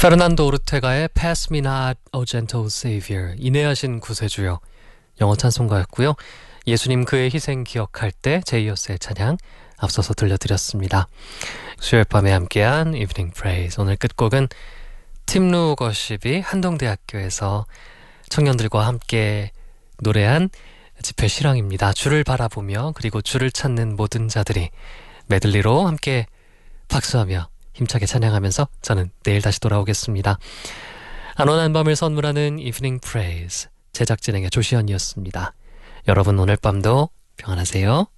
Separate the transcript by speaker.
Speaker 1: 페르난도 오르테가의 Pass Me Not, O Gentle Savior, 인내하신 구세주여, 영어 찬송가였고요. 예수님 그의 희생 기억할 때 제이어스의 찬양 앞서서 들려드렸습니다. 수요일 밤에 함께한 Evening Praise, 오늘 끝곡은 팀 루거십이 한동대학교에서 청년들과 함께 노래한 집회 실황입니다. 주를 바라보며 그리고 주를 찾는 모든 자들이 메들리로 함께 박수하며 힘차게 찬양하면서 저는 내일 다시 돌아오겠습니다. 안온한 밤을 선물하는 Evening Praise, 제작진에게 조시현이었습니다. 여러분 오늘 밤도 평안하세요.